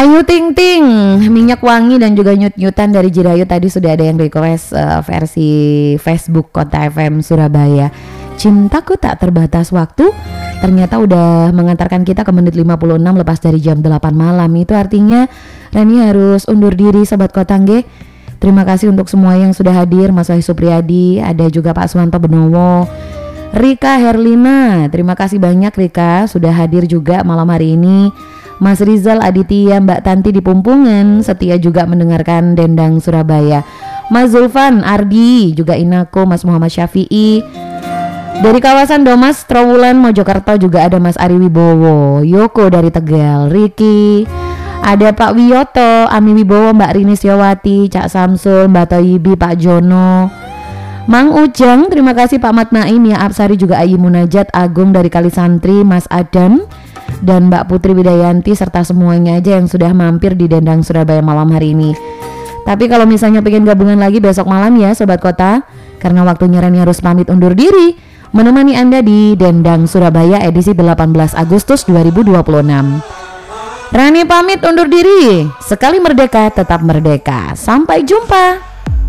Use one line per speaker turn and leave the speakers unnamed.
Ayu Ting Ting, minyak wangi dan juga nyut-nyutan dari Jirayu. Tadi sudah ada yang request versi Facebook Kota FM Surabaya. Cintaku tak terbatas waktu ternyata udah mengantarkan kita ke menit 56 lepas dari jam 8 malam. Itu artinya Reni harus undur diri Sobat Kota nggih. Terima kasih untuk semua yang sudah hadir, Mas Wahyu Supriyadi, ada juga Pak Suwanto Benowo, Rika Herlina. Terima kasih banyak Rika sudah hadir juga malam hari ini. Mas Rizal Aditya, Mbak Tanti di Pumpungan setia juga mendengarkan Dendang Surabaya. Mas Zulfan Ardi, juga Inako, Mas Muhammad Syafi'i. Dari kawasan Domas, Trowulan, Mojokerto juga ada Mas Ari Wibowo, Yoko dari Tegal, Riki, ada Pak Wiyoto, Ami Wibowo, Mbak Rini Siawati, Cak Samsul, Mbak Toyibi, Pak Jono, Mang Ujang, terima kasih Pak Matnaim, ya Absari juga Ayi Munajat, Agung dari Kalisantri, Mas Adam, dan Mbak Putri Widayanti serta semuanya aja yang sudah mampir di Dendang Surabaya malam hari ini. Tapi kalau misalnya pengen gabungan lagi besok malam ya Sobat Kota, karena waktunya Reni harus pamit undur diri menemani Anda di Dendang Surabaya edisi 18 Agustus 2026. Reni pamit undur diri. Sekali merdeka tetap merdeka. Sampai jumpa.